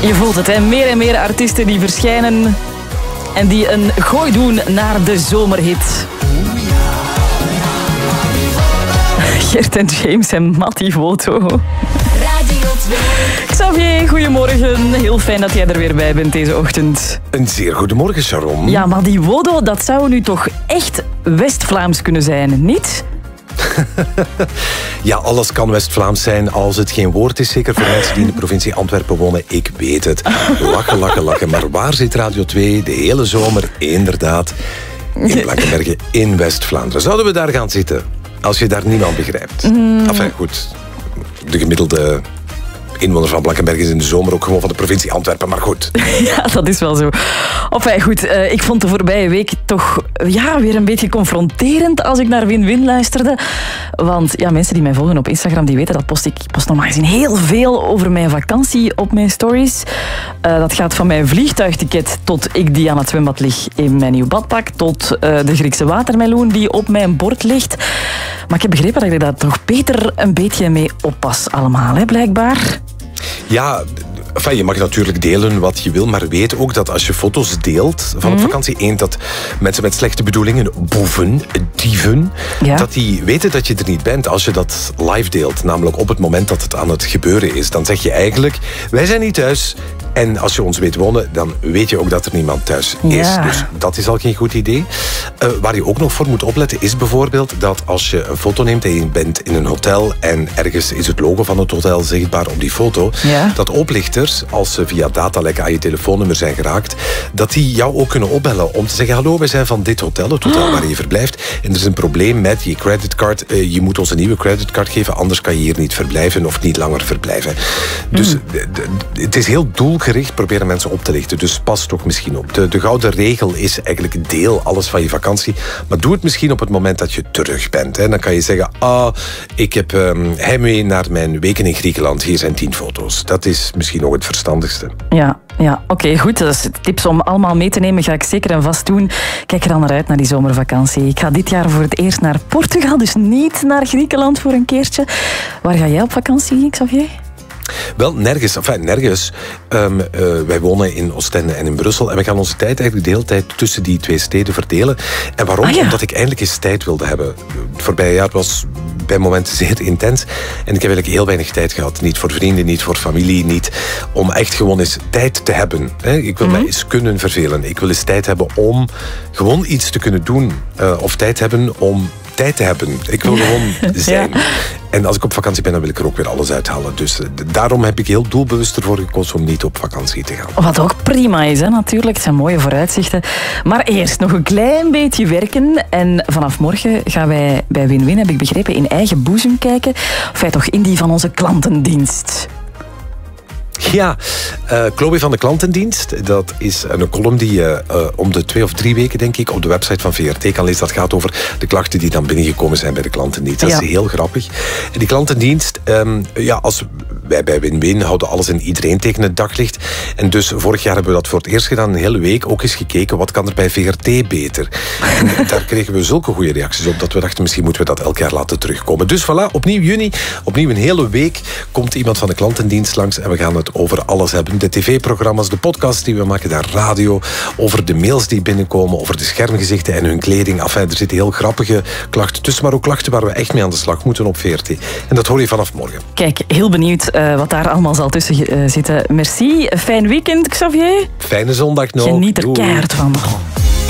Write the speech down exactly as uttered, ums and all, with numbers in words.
Je voelt het, hè? Meer en meer artiesten die verschijnen en die een gooi doen naar de zomerhit. Gert en James en Mattie Voto. Radio twee. Xavier, goedemorgen. Heel fijn dat jij er weer bij bent deze ochtend. Een zeer goedemorgen, Sharon. Ja, maar die Wodo, dat zou nu toch echt West-Vlaams kunnen zijn, niet? Ja, alles kan West-Vlaams zijn als het geen woord is. Zeker voor mensen die in de provincie Antwerpen wonen. Ik weet het. Lachen, lachen, lachen. Maar waar zit Radio twee de hele zomer? Inderdaad, in Blankenberge, in West-Vlaanderen. Zouden we daar gaan zitten? Als je daar niemand begrijpt. Mm. Enfin, goed. De gemiddelde inwoner van Blankenberge is in de zomer ook gewoon van de provincie Antwerpen, maar goed. Ja, dat is wel zo. Enfin, goed, uh, ik vond de voorbije week toch ja, weer een beetje confronterend als ik naar Win-Win luisterde. Want ja, mensen die mij volgen op Instagram, die weten dat post ik post normaal gezien heel veel over mijn vakantie op mijn stories. Uh, dat gaat van mijn vliegtuigticket tot ik die aan het zwembad lig in mijn nieuw badpak, tot uh, de Griekse watermeloen die op mijn bord ligt. Maar ik heb begrepen dat ik daar toch beter een beetje mee oppas allemaal, hè, blijkbaar. Ja, enfin, je mag natuurlijk delen wat je wil, maar weet ook dat als je foto's deelt van op vakantie, één, dat mensen met slechte bedoelingen, boeven, dieven, ja. dat die weten dat je er niet bent als je dat live deelt. Namelijk op het moment dat het aan het gebeuren is. Dan zeg je eigenlijk, wij zijn niet thuis. En als je ons weet wonen, dan weet je ook dat er niemand thuis is. Ja. Dus dat is al geen goed idee. Uh, waar je ook nog voor moet opletten is bijvoorbeeld dat als je een foto neemt en je bent in een hotel en ergens is het logo van het hotel zichtbaar op die foto, ja. dat oplichters, als ze via datalekken aan je telefoonnummer zijn geraakt, dat die jou ook kunnen opbellen om te zeggen, hallo, wij zijn van dit hotel, het hotel oh. waar je verblijft. En er is een probleem met je creditcard. Uh, je moet ons een nieuwe creditcard geven, anders kan je hier niet verblijven of niet langer verblijven. Mm. Dus d- d- het is heel doel gericht proberen mensen op te lichten. Dus pas toch misschien op. De, de gouden regel is eigenlijk deel alles van je vakantie. Maar doe het misschien op het moment dat je terug bent. Hè. Dan kan je zeggen, ah, ik heb um, heimwee naar mijn weken in Griekenland. Hier zijn tien foto's. Dat is misschien nog het verstandigste. Ja, ja oké, okay, goed. Dus tips om allemaal mee te nemen ga ik zeker en vast doen. Kijk er dan naar uit, naar die zomervakantie. Ik ga dit jaar voor het eerst naar Portugal, dus niet naar Griekenland voor een keertje. Waar ga jij op vakantie, Xavier? Wel, nergens. Enfin, nergens. Um, uh, wij wonen in Oostende en in Brussel. En we gaan onze tijd eigenlijk de hele tijd tussen die twee steden verdelen. En waarom? Ah, ja. Omdat ik eindelijk eens tijd wilde hebben. Het voorbije jaar was bij momenten zeer intens. En ik heb eigenlijk heel weinig tijd gehad. Niet voor vrienden, niet voor familie, niet om echt gewoon eens tijd te hebben. Ik wil mm-hmm. mij eens kunnen vervelen. Ik wil eens tijd hebben om gewoon iets te kunnen doen. Uh, of tijd hebben om tijd te hebben. Ik wil gewoon zijn. Ja. En als ik op vakantie ben, dan wil ik er ook weer alles uithalen. Dus uh, daarom heb ik heel doelbewust ervoor gekozen om niet op vakantie te gaan. Wat ook prima is, hè, natuurlijk. Het zijn mooie vooruitzichten. Maar eerst nog een klein beetje werken. En vanaf morgen gaan wij bij Win-Win, heb ik begrepen, in eigen boezem kijken. Of wij toch in die van onze klantendienst. Ja, uh, Chloe van de Klantendienst, dat is een column die je uh, om de twee of drie weken, denk ik, op de website van V R T kan lezen. Dat gaat over de klachten die dan binnengekomen zijn bij de klantendienst. Dat ja. is heel grappig. En die klantendienst, um, ja, als wij bij Win-Win houden alles en iedereen tegen het daglicht. En dus vorig jaar hebben we dat voor het eerst gedaan, een hele week, ook eens gekeken, wat kan er bij V R T beter? En daar kregen we zulke goede reacties op, dat we dachten, misschien moeten we dat elk jaar laten terugkomen. Dus voilà, opnieuw juni, opnieuw een hele week, komt iemand van de klantendienst langs en we gaan het over alles hebben. De tv-programma's, de podcasts die we maken, de radio, over de mails die binnenkomen, over de schermgezichten en hun kleding. Enfin, er zitten heel grappige klachten tussen, maar ook klachten waar we echt mee aan de slag moeten op V R T. En dat hoor je vanaf morgen. Kijk, heel benieuwd uh, wat daar allemaal zal tussen uh, zitten. Merci. Fijn weekend, Xavier. Fijne zondag nog. Geniet er keihard van.